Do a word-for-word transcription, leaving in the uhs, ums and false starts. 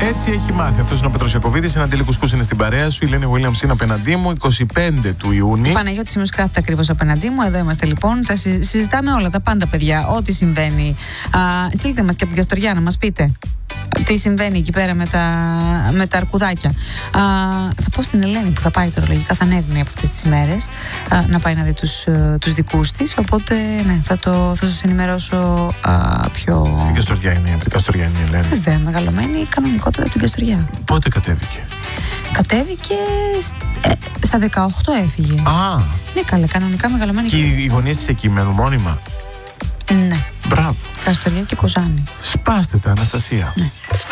Έτσι έχει μάθει. Αυτός είναι ο Πέτρος Ιακωβίδης. Ένα Αντέλη Κουσκούς είναι στην παρέα σου. Η Ελένη Williams είναι απέναντί μου. είκοσι πέντε του Ιούνιου. Παναγιώτης Σημείος κάθεται ακριβώς απέναντί μου. Εδώ είμαστε λοιπόν. Θα συζητάμε όλα τα πάντα, παιδιά. Ό,τι συμβαίνει. Α, στείλτε μας και από την Καστοριά να μας πείτε τι συμβαίνει εκεί πέρα με τα, με τα αρκουδάκια. Α, θα πω στην Ελένη που θα πάει τώρα, λογικά θα ανέβει μία από αυτές τις ημέρες α, να πάει να δει τους, τους δικούς της. Οπότε ναι, θα, το, θα σας ενημερώσω α, πιο. Στην Καστοριά είναι, από την Καστοριά είναι η Ελένη. Βέβαια, μεγαλωμένη κανονικότερα από την Καστοριά. Πότε κατέβηκε? Κατέβηκε ε, στα δεκαοκτώ έφυγε. Α! Ναι, καλά, κανονικά μεγαλωμένη. Και οι γονείς της εκεί μένουν μόνιμα. Ναι. Μπράβο. Καστοριά και Κοζάνη. Σπάστε τα, Αναστασία. Ναι.